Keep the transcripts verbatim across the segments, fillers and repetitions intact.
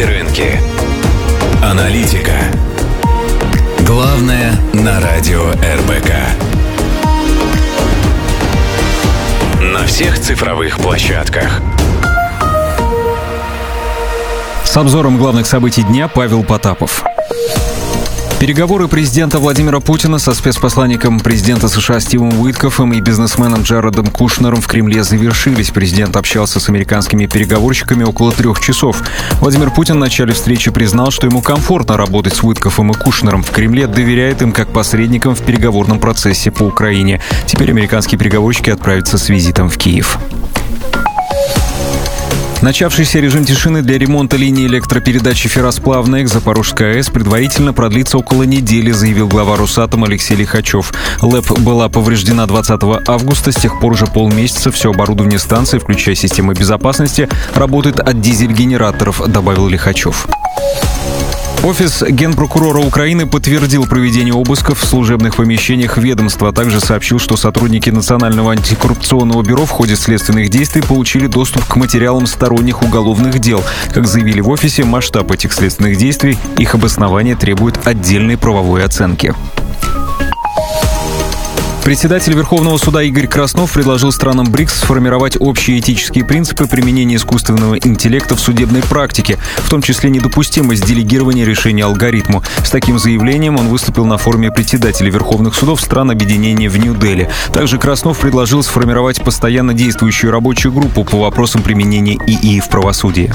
Мировые рынки. Аналитика. Главное на радио эр бэ ка. На всех цифровых площадках. С обзором главных событий дня Павел Потапов. Переговоры президента Владимира Путина со спецпосланником президента США Стивом Уиткофом и бизнесменом Джаредом Кушнером в Кремле завершились. Президент общался с американскими переговорщиками около трех часов. Владимир Путин в начале встречи признал, что ему комфортно работать с Уиткофом и Кушнером. В Кремле доверяет им как посредникам в переговорном процессе по Украине. Теперь американские переговорщики отправятся с визитом в Киев. Начавшийся режим тишины для ремонта линии электропередачи «Ферросплавная» к Запорожской АЭС предварительно продлится около недели, заявил глава Росатома Алексей Лихачев. ЛЭП была повреждена двадцатого августа, с тех пор уже полмесяца все оборудование станции, включая системы безопасности, работает от дизель-генераторов, добавил Лихачев. Офис Генпрокурора Украины подтвердил проведение обысков в служебных помещениях ведомства, а также сообщил, что сотрудники Национального антикоррупционного бюро в ходе следственных действий получили доступ к материалам сторонних уголовных дел. Как заявили в офисе, масштаб этих следственных действий, их обоснование требует отдельной правовой оценки. Председатель Верховного суда Игорь Краснов предложил странам БРИКС сформировать общие этические принципы применения искусственного интеллекта в судебной практике, в том числе недопустимость делегирования решения алгоритму. С таким заявлением он выступил на форуме председателей Верховных судов стран объединения в Нью-Дели. Также Краснов предложил сформировать постоянно действующую рабочую группу по вопросам применения ИИ в правосудии.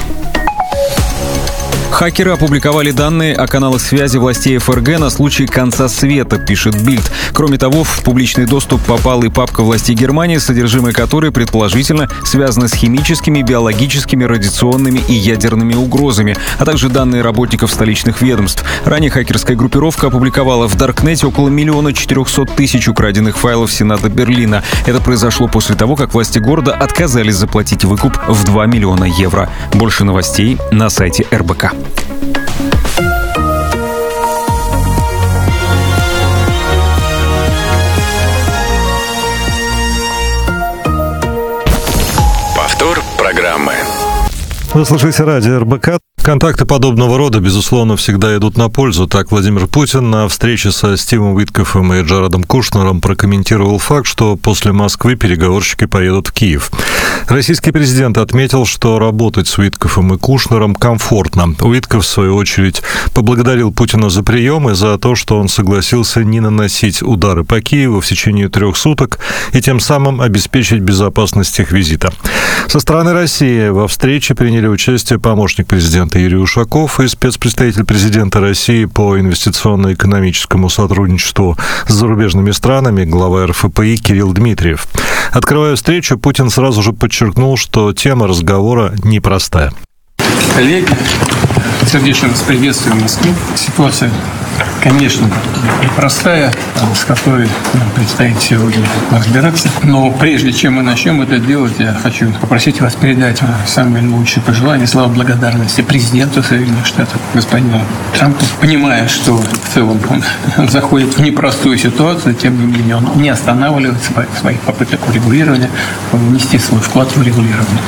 Хакеры опубликовали данные о каналах связи властей эф эр гэ на случай конца света, пишет Бильд. Кроме того, в публичный доступ попала и папка властей Германии, содержимое которой, предположительно, связано с химическими, биологическими, радиационными и ядерными угрозами, а также данные работников столичных ведомств. Ранее хакерская группировка опубликовала в Даркнете около миллиона четырехсот тысяч украденных файлов Сената Берлина. Это произошло после того, как власти города отказались заплатить выкуп в два миллиона евро. Больше новостей на сайте эр бэ ка. Повтор программы. Вы слушаете радио эр бэ ка. Контакты подобного рода, безусловно, всегда идут на пользу. Так, Владимир Путин на встрече со Стивом Уиткофом и Джаредом Кушнером прокомментировал факт, что после Москвы переговорщики поедут в Киев. Российский президент отметил, что работать с Уиткофом и Кушнером комфортно. Уиткоф, в свою очередь, поблагодарил Путина за прием и за то, что он согласился не наносить удары по Киеву в течение трех суток и тем самым обеспечить безопасность их визита. Со стороны России во встрече приняли участие помощник президента Юрий Ушаков и спецпредставитель президента России по инвестиционно-экономическому сотрудничеству с зарубежными странами, глава эр эф пэ и Кирилл Дмитриев. Открывая встречу, Путин сразу же подчеркнул, что тема разговора непростая. Коллеги, сердечно вас приветствую в Москве. Ситуация, конечно, непростая, с которой нам предстоит сегодня разбираться. Но прежде чем мы начнем это делать, я хочу попросить вас передать самые лучшие пожелания, слова благодарности президенту Соединенных Штатов, господину Трампу. Понимая, что в целом он заходит в непростую ситуацию, тем не менее он не останавливается в своих попытках урегулирования, внести свой вклад в урегулирование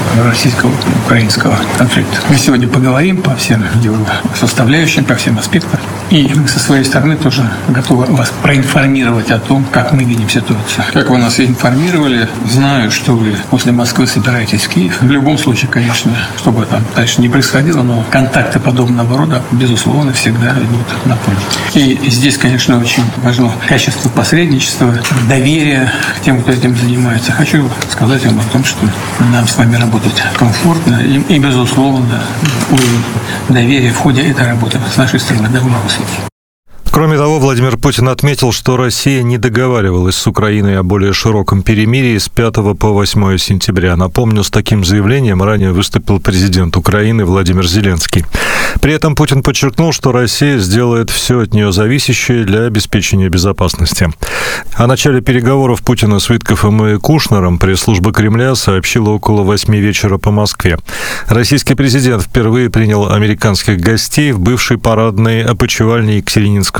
российско-украинского конфликта. Мы сегодня поговорим по всем его составляющим, по всем аспектам. И мы со своей стороны тоже готовы вас проинформировать о том, как мы видим ситуацию. Как вы нас информировали, знаю, что вы после Москвы собираетесь в Киев. В любом случае, конечно, что бы там дальше не происходило, но контакты подобного рода, безусловно, всегда идут на пользу. И здесь, конечно, очень важно качество посредничества, доверие к тем, кто этим занимается. Хочу сказать вам о том, что нам с вами работать комфортно и, и безусловно, уровень доверия в ходе этой работы с нашей стороны довольно высокий. Кроме того, Владимир Путин отметил, что Россия не договаривалась с Украиной о более широком перемирии с пятого по восьмое сентября. Напомню, с таким заявлением ранее выступил президент Украины Владимир Зеленский. При этом Путин подчеркнул, что Россия сделает все от нее зависящее для обеспечения безопасности. О начале переговоров Путина с Уиткофом и Кушнером пресс-служба Кремля сообщила около восьми вечера по Москве. Российский президент впервые принял американских гостей в бывшей парадной опочивальне Екатерининского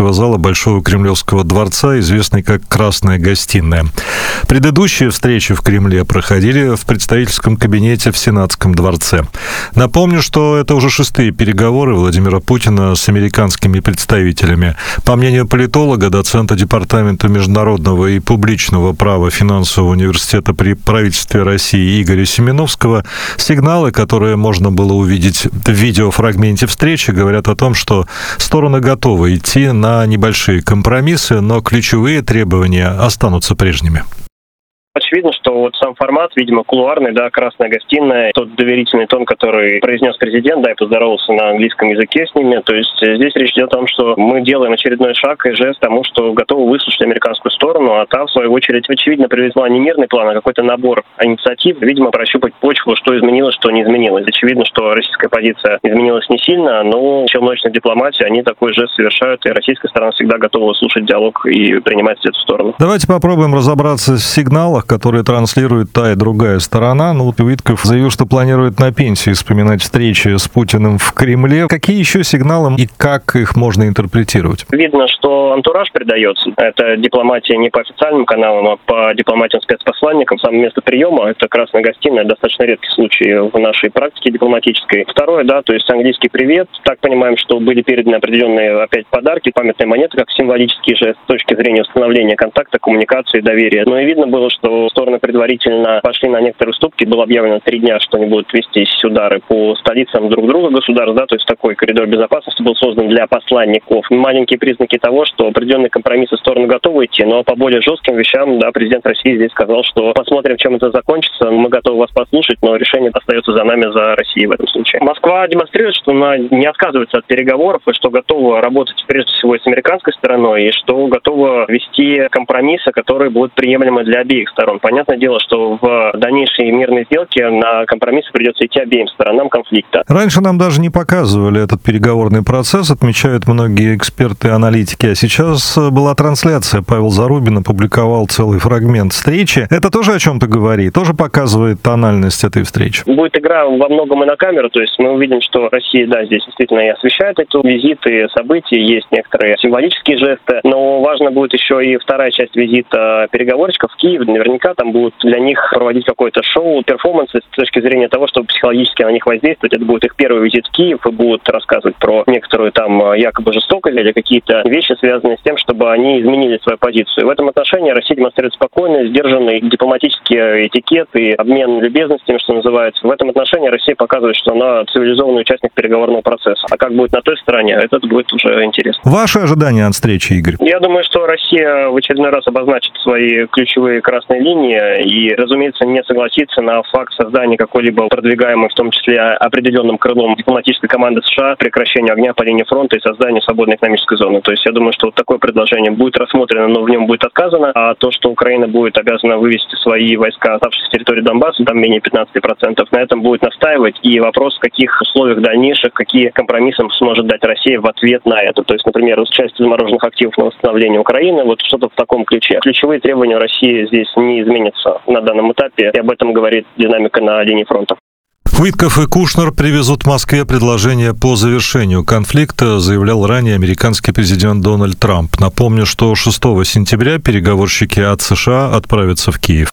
актового зала Большого Кремлевского дворца, известный как «Красная гостиная». Предыдущие встречи в Кремле проходили в представительском кабинете в Сенатском дворце. Напомню, что это уже шестые переговоры Владимира Путина с американскими представителями. По мнению политолога, доцента Департамента международного и публичного права Финансового университета при правительстве России Игоря Семеновского, сигналы, которые можно было увидеть в видеофрагменте встречи, говорят о том, что стороны готовы идти на небольшие компромиссы, но ключевые требования останутся прежними. Очевидно, что вот сам формат, видимо, кулуарный, да, «Красная гостиная», тот доверительный тон, который произнес президент, да, и поздоровался на английском языке с ними. То есть здесь речь идет о том, что мы делаем очередной шаг и жест тому, что готовы выслушать американскую сторону, а та, в свою очередь, очевидно, привезла не мирный план, а какой-то набор инициатив, видимо, прощупать почву, что изменилось, что не изменилось. Очевидно, что российская позиция изменилась не сильно, но в челночной дипломатии они такой жест совершают, и российская сторона всегда готова слушать диалог и принимать эту сторону. Давайте попробуем разобраться в сигналах, которые транслирует та и другая сторона. Ну, вот Уитков заявил, что планирует на пенсии вспоминать встречи с Путиным в Кремле. Какие еще сигналы и как их можно интерпретировать? Видно, что антураж придается. Это дипломатия не по официальным каналам, а по дипломатиям спецпосланникам. Самое место приема — это «Красная гостиная». Достаточно редкий случай в нашей практике дипломатической. Второе, да, то есть английский привет. Так понимаем, что были переданы определенные опять подарки, памятные монеты, как символический жест с точки зрения установления контакта, коммуникации, доверия. Но и видно было, что стороны предварительно пошли на некоторые уступки. Было объявлено три дня, что они будут вестись удары по столицам друг друга государств, да, то есть такой коридор безопасности был создан для посланников. Маленькие признаки того, что определенные компромиссы стороны готовы идти, но по более жестким вещам, да, президент России здесь сказал, что посмотрим, чем это закончится, мы готовы вас послушать, но решение остается за нами, за Россией в этом случае. Москва демонстрирует, что она не отказывается от переговоров и что готова работать прежде всего с американской стороной, и что готова вести компромиссы, которые будут приемлемы для обеих сторон. Понятное дело, что в дальнейшей мирной сделке на компромиссы придется идти обеим сторонам конфликта. Раньше нам даже не показывали этот переговорный процесс, отмечают многие эксперты и аналитики. А сейчас была трансляция. Павел Зарубин опубликовал целый фрагмент встречи. Это тоже о чем-то говорит, тоже показывает тональность этой встречи. Будет игра во многом и на камеру, то есть мы увидим, что Россия, да, здесь действительно и освещает эти визиты, события, есть некоторые символические жесты, но важно будет еще и вторая часть визита переговорщиков в Киев. Наверняка там будут для них проводить какое-то шоу, перформанс с точки зрения того, чтобы психологически на них воздействовать. Это будет их первый визит в Киев, и будут рассказывать про некоторую там якобы жестокость или какие-то вещи, связанные с тем, чтобы они изменили свою позицию. И в этом отношении Россия демонстрирует спокойный, сдержанный дипломатический этикет и обмен любезностями, что называется. В этом отношении Россия показывает, что она цивилизованный участник переговорного процесса. А как будет на той стороне, это будет уже интересно. Ваши ожидания от встречи, Игорь? Я думаю, что Россия в очередной раз обозначит свои ключевые красные линии и, разумеется, не согласится на факт создания какой-либо продвигаемой, в том числе определенным крылом дипломатической команды США, прекращению огня по линии фронта и созданию свободной экономической зоны. То есть я думаю, что вот такое предложение будет рассмотрено, но в нем будет отказано. А то, что Украина будет обязана вывести свои войска, оставшиеся с территории Донбасса, там менее пятнадцать процентов, на этом будет настаивать. И вопрос, в каких условиях дальнейших, какие компромиссы сможет дать Россия в ответ на это. То есть, например, часть замороженных активов на восстановление Украины, вот что-то в таком ключе. Ключевые требования России здесь не изменятся на данном этапе, и об этом говорит динамика на линии фронта. Уитков и Кушнер привезут в Москве предложение по завершению конфликта, заявлял ранее американский президент Дональд Трамп. Напомню, что шестого сентября переговорщики от США отправятся в Киев.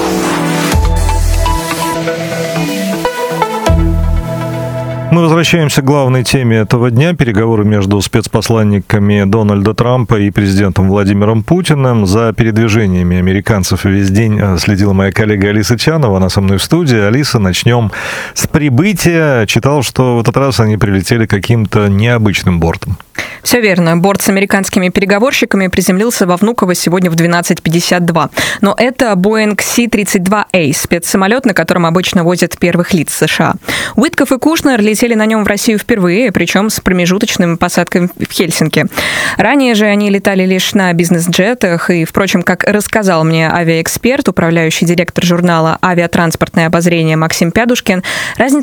Мы возвращаемся к главной теме этого дня. Переговоры между спецпосланниками Дональда Трампа и президентом Владимиром Путиным. За передвижениями американцев весь день следила моя коллега Алиса Чанова. Она со мной в студии. Алиса, начнем с прибытия. Читал, что в этот раз они прилетели каким-то необычным бортом. Все верно. Борт с американскими переговорщиками приземлился во Внуково сегодня в двенадцать пятьдесят два. Но это Boeing си тридцать два эй, спецсамолет, на котором обычно возят первых лиц США. Уитков и Кушнер летели на нем в Россию впервые, причем с промежуточной посадкой в Хельсинки. Ранее же они летали лишь на бизнес-джетах, и, впрочем, как рассказал мне авиаэксперт, управляющий директор журнала «Авиатранспортное обозрение» Максим Пядушкин, разница